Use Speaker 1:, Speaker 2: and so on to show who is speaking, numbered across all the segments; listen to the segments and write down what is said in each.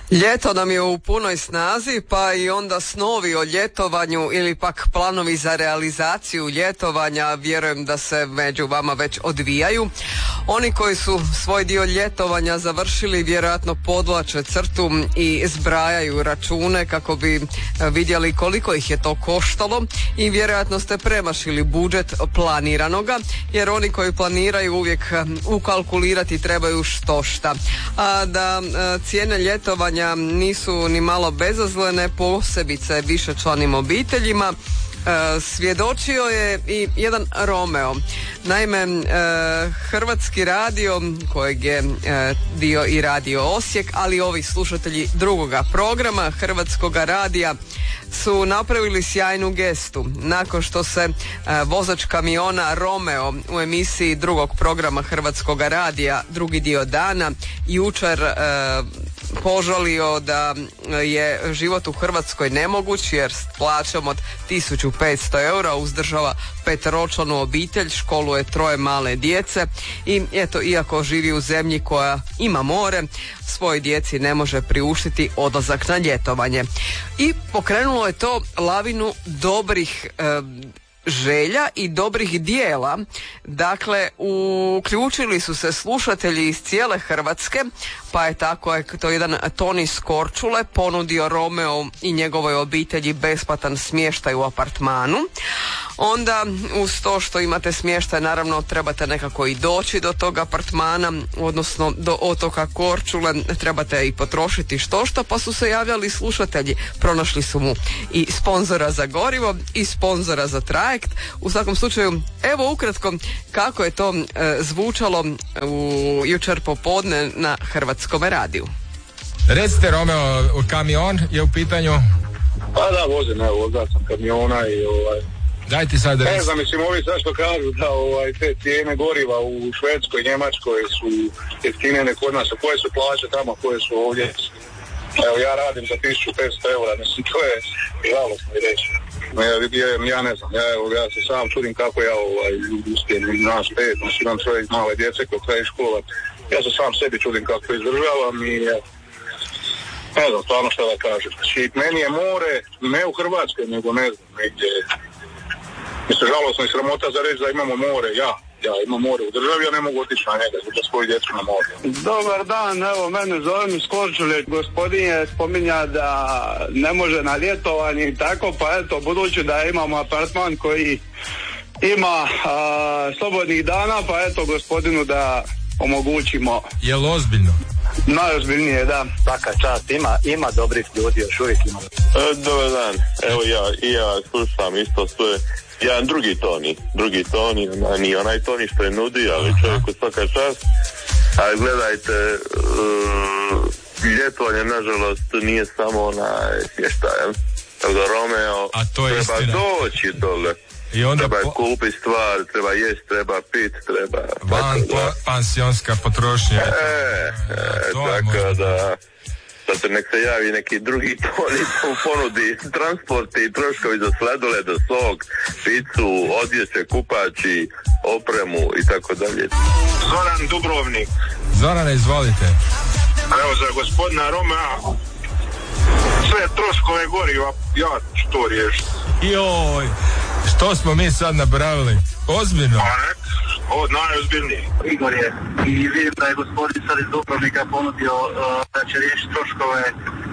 Speaker 1: Ljeto nam je u punoj snazi, pa i onda snovi o ljetovanju ili pak planovi za realizaciju ljetovanja vjerujem da se među vama već odvijaju. Oni koji su svoj dio ljetovanja završili vjerojatno podvlače crtu i zbrajaju račune kako bi vidjeli koliko ih je to koštalo i vjerojatno ste premašili budžet planiranoga, jer oni koji planiraju uvijek ukalkulirati trebaju štošta. A da cijene ljetovanja nisu ni malo bezazlene, posebice višečlanim obiteljima, svjedočio je i jedan Romeo. Naime, Hrvatski radio, kojeg je dio i Radio Osijek, ali ovi slušatelji drugoga programa Hrvatskoga radija su napravili sjajnu gestu. Nakon što se vozač kamiona Romeo u emisiji drugog programa Hrvatskoga radija Drugi dio dana jučer požalio da je život u Hrvatskoj nemoguć jer s plaćom od 1500 eura uzdržava peteročlanu obitelj, školuje 3 male djece i eto, iako živi u zemlji koja ima more, svojoj djeci ne može priuštiti odlazak na ljetovanje. I pokrenulo je to lavinu dobrih želja i dobrih dijela. Dakle, uključili su se slušatelji iz cijele Hrvatske, pa je tako to jedan Toni iz Korčule ponudio Romeo i njegovoj obitelji besplatan smještaj u apartmanu. Onda uz to što imate smještaj, naravno trebate nekako i doći do tog apartmana, odnosno do otoka Korčule, trebate i potrošiti štošta, pa su se javljali slušatelji. Pronašli su mu i sponzora za gorivo i sponzora za trajekt. U svakom slučaju, evo ukratko kako je to zvučalo jučer popodne na Hrvatskom radiju.
Speaker 2: Recite, Romeo, kamion je u pitanju?
Speaker 3: Pa da, vozao sam kamiona i
Speaker 2: Daj ti sad
Speaker 3: ne znam, mislim, ovi zašto kažu da te cijene goriva u Švedskoj, Njemačkoj su jeftinije kod nas, a koje su plaće tamo, koje su ovdje. Evo, ja radim za 1500 eura, mislim, to je žalostno i reći. Ja ne znam, ja se sam čudim kako ja uspijem, naš pet, znači imam 3 male djece koje treba školat. Ja se sam sebi čudim kako izdržavam i ne znam, stvarno što da kažem. Znači, meni je more, ne u Hrvatskoj, nego ne znam, negdje. Mislim, žalosno i sramota za reći da imamo more, ja imam more u državi, ja ne mogu otići na njega, za svoju djecu na more. Dobar dan, evo, mene zovem iz Korčule. Gospodin je spominja da ne može na ljetovanje i tako, pa eto, budući da imamo apartman koji ima slobodnih dana, pa eto gospodinu da omogućimo.
Speaker 2: Jel ozbiljno?
Speaker 3: Najozbiljnije, da.
Speaker 4: Svaka čast, ima dobrih ljudi, još uvijek ima.
Speaker 5: Dobar dan, evo ja slušam isto sve. Jedan drugi Toni, nije onaj Toni što je nudi, ali čovjeku svaka čast. A gledajte, ljetovanje nažalost nije samo onaj smještaj, da Romeo treba istina. Doći dole.
Speaker 2: I onda
Speaker 5: treba kupiti stvar, treba jest, treba pit, treba...
Speaker 2: Pansionska potrošnja.
Speaker 5: Tako da nek se javi neki drugi Toni u ponudi transport i troškovi za sladoled, sok, picu, odjeće, kupači, opremu i tako dalje.
Speaker 3: Zoran Dubrovnik.
Speaker 2: Zorane, izvolite.
Speaker 3: Evo, za gospodina Romea sve troškove goriva, ja ću to riješiti.
Speaker 2: Joj, što smo mi sad napravili? Ozbiljno?
Speaker 3: Od najozbiljniji.
Speaker 4: Igor je i vidim da je gospodin sad iz Dubrovnika ponudio da će riješiti troškove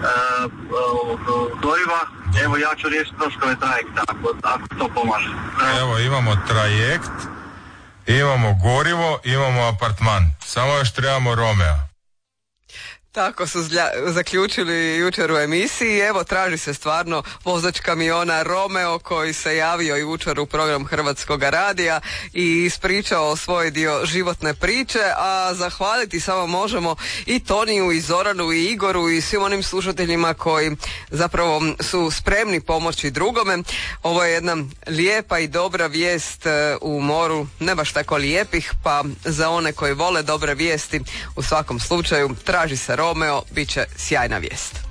Speaker 4: goriva. Evo, ja ću riješiti troškove trajekta, ako to pomaže.
Speaker 2: Evo, imamo trajekt, imamo gorivo, imamo apartman. Samo još trebamo Romea.
Speaker 1: Tako su zaključili jučer u emisiji. Evo, traži se stvarno vozač kamiona Romeo koji se javio jučer u program Hrvatskoga radija i ispričao svoj dio životne priče, a zahvaliti samo možemo i Toniju i Zoranu i Igoru i svim onim slušateljima koji zapravo su spremni pomoći drugome. Ovo je jedna lijepa i dobra vijest u moru, ne baš tako lijepih, pa za one koji vole dobre vijesti u svakom slučaju traži se Romeo, bit će sjajna vijest.